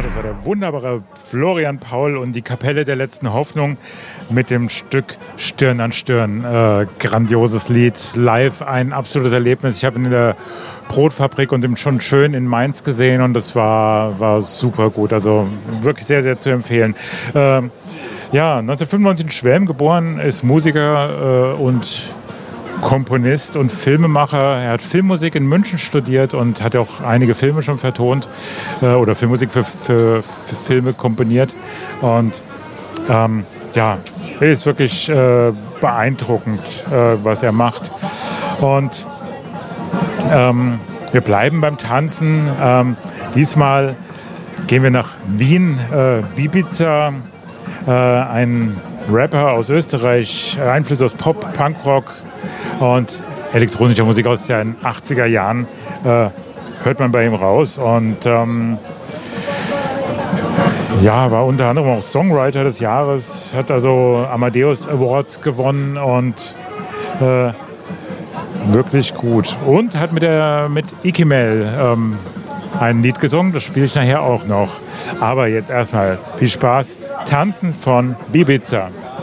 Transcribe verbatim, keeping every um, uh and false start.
das war der wunderbare Florian Paul und die Kapelle der letzten Hoffnung mit dem Stück Stirn an Stirn. Äh, grandioses Lied, live ein absolutes Erlebnis. Ich habe ihn in der Brotfabrik und im schon schön in Mainz gesehen und das war, war super gut. Also wirklich sehr, sehr zu empfehlen. Äh, ja, neunzehnhundertfünfundneunzig in Schwelm geboren, ist Musiker äh, und Komponist und Filmemacher. Er hat Filmmusik in München studiert und hat auch einige Filme schon vertont äh, oder Filmmusik für, für, für Filme komponiert. Und ähm, ja, ist wirklich äh, beeindruckend, äh, was er macht. Und ähm, wir bleiben beim Tanzen. Ähm, diesmal gehen wir nach Wien. Äh, Bibiza, äh, ein Rapper aus Österreich, Einflüsse aus Pop, Punkrock und elektronischer Musik aus den achtziger Jahren äh, hört man bei ihm raus. Und ähm, ja, war unter anderem auch Songwriter des Jahres, hat also Amadeus Awards gewonnen und äh, wirklich gut. Und hat mit, der, mit Ikimel ähm, ein Lied gesungen, das spiele ich nachher auch noch. Aber jetzt erstmal viel Spaß. Tanzen von Bibiza.